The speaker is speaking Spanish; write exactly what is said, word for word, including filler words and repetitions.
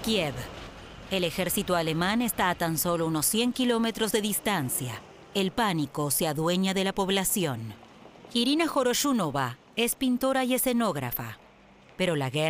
Kiev. El ejército alemán está a tan solo unos cien kilómetros de distancia. El pánico se adueña de la población. Irina Horoshunova es pintora y escenógrafa. Pero la guerra